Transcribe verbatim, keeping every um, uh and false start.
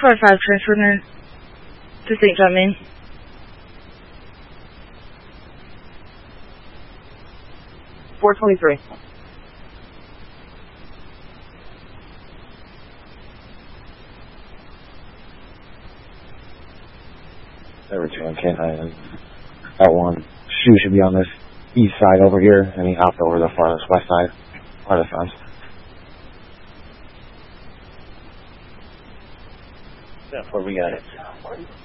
four five transfer nurse to Saint John, Maine. four twenty-three. There two on K nine. That one. Shoe should be on this east side over here, and he hopped over the farthest west side. Farthest fence. That's where we got it.